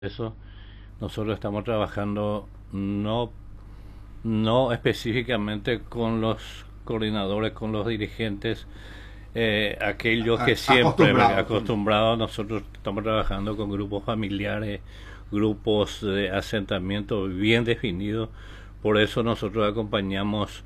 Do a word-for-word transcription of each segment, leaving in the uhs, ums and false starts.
Eso nosotros estamos trabajando no, no específicamente con los coordinadores, con los dirigentes, eh, aquellos que siempre Acostumbrado. acostumbrados, nosotros estamos trabajando con grupos familiares, grupos de asentamiento bien definidos. Por eso nosotros acompañamos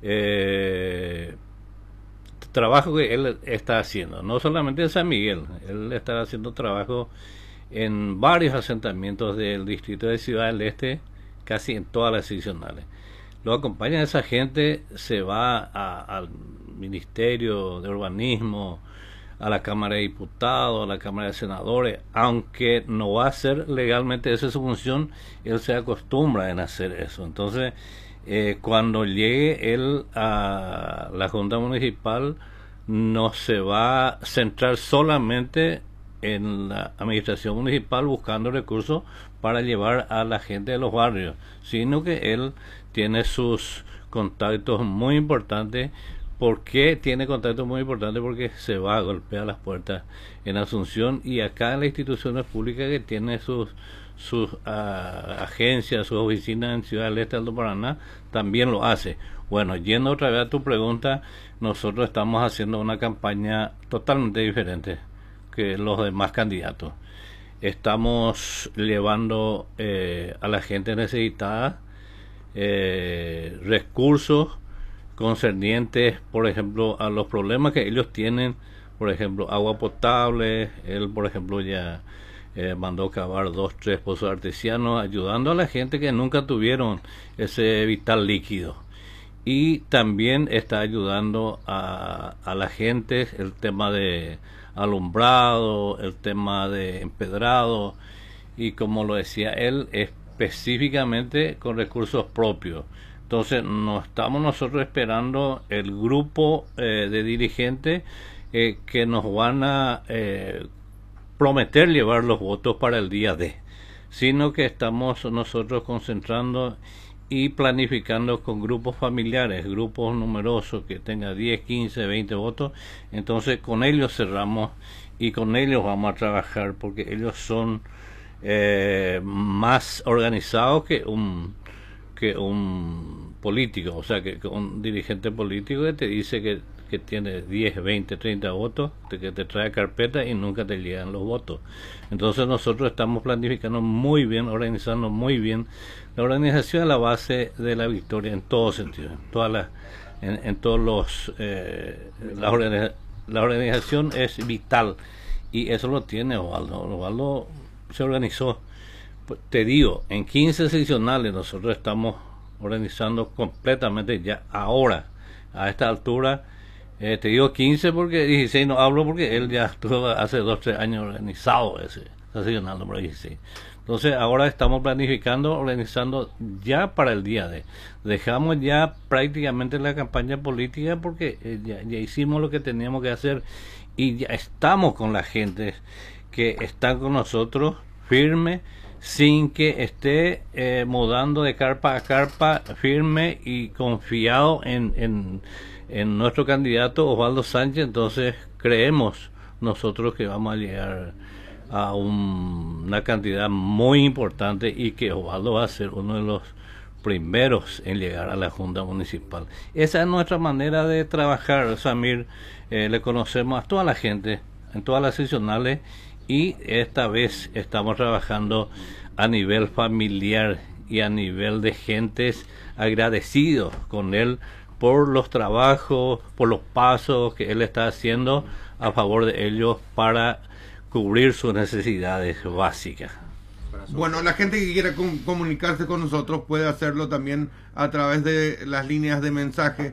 eh, trabajo que él está haciendo, no solamente en San Miguel, él está haciendo trabajo en varios asentamientos del distrito de Ciudad del Este, casi en todas las seccionales. Lo acompaña esa gente, se va a, al Ministerio de Urbanismo, a la Cámara de Diputados, a la Cámara de Senadores, aunque no va a ser legalmente esa su función, él se acostumbra en hacer eso. Entonces, eh, cuando llegue él a la Junta Municipal, no se va a centrar solamente en la administración municipal buscando recursos para llevar a la gente de los barrios, sino que él tiene sus contactos muy importantes. ¿Por qué tiene contactos muy importantes? Porque se va a golpear las puertas en Asunción y acá en las instituciones públicas que tiene sus sus uh, agencias, sus oficinas en Ciudad del Este, Alto Paraná, también lo hace. Bueno, yendo otra vez a tu pregunta, nosotros estamos haciendo una campaña totalmente diferente que los demás candidatos. Estamos llevando eh, a la gente necesitada eh, recursos concernientes, por ejemplo, a los problemas que ellos tienen, por ejemplo, agua potable. Él, por ejemplo, ya eh, mandó cavar dos, tres pozos artesianos, ayudando a la gente que nunca tuvieron ese vital líquido. Y también está ayudando a, a la gente el tema de alumbrado, el tema de empedrado, y como lo decía él, específicamente con recursos propios. Entonces no estamos nosotros esperando el grupo eh, de dirigentes eh, que nos van a eh, prometer llevar los votos para el día D, sino que estamos nosotros concentrando y planificando con grupos familiares, grupos numerosos que tengan diez, quince, veinte votos. Entonces con ellos cerramos y con ellos vamos a trabajar, porque ellos son eh, más organizados que un que un político, o sea, que, que un dirigente político que te dice que, que tiene diez, veinte, treinta votos, que te trae carpeta y nunca te llegan los votos. Entonces nosotros estamos planificando muy bien, organizando muy bien. La organización es la base de la victoria en todo sentido, en todas las, en, en todos los, eh, la, organiza, la organización es vital y eso lo tiene Osvaldo. Osvaldo se organizó. Te digo, en quince seccionales nosotros estamos organizando completamente ya ahora, a esta altura. Eh, te digo quince porque dieciséis no hablo, porque él ya estuvo hace dos, tres años organizado ese, ese seccional número dieciséis. Entonces ahora estamos planificando, organizando ya para el día de. Dejamos ya prácticamente la campaña política porque eh, ya, ya hicimos lo que teníamos que hacer y ya estamos con la gente que está con nosotros firme, sin que esté eh, mudando de carpa a carpa, firme y confiado en, en, en nuestro candidato Osvaldo Sánchez. Entonces creemos nosotros que vamos a llegar a un, una cantidad muy importante y que Osvaldo va a ser uno de los primeros en llegar a la Junta Municipal. Esa es nuestra manera de trabajar, Samir. Eh, le conocemos a toda la gente en todas las seccionales y esta vez estamos trabajando a nivel familiar y a nivel de gentes agradecidos con él por los trabajos, por los pasos que él está haciendo a favor de ellos para cubrir sus necesidades básicas. Bueno, la gente que quiera com comunicarse con nosotros puede hacerlo también a través de las líneas de mensaje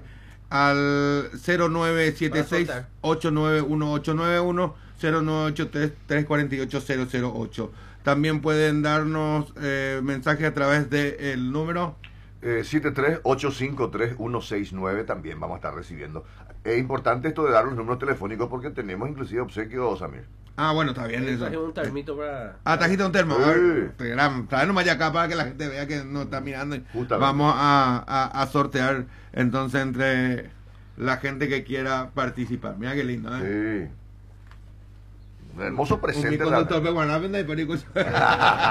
al cero nueve siete seis, ocho nueve uno ocho nueve uno, cero nueve ocho tres, tres cuatro ocho, cero cero ocho. También pueden darnos eh, mensajes a través del número eh, siete tres ocho cinco tres uno seis nueve. También vamos a estar recibiendo. Es importante esto de dar los números telefónicos porque tenemos inclusive obsequios, Samir. Ah, bueno, está bien eso. Un termito para... Ah, trajiste un termo. A ver, trae nomás ya acá para que la gente vea que nos está mirando. Vamos a, a, a sortear entonces entre la gente que quiera participar. Mira qué lindo, ¿eh? Sí. Un hermoso presente. Un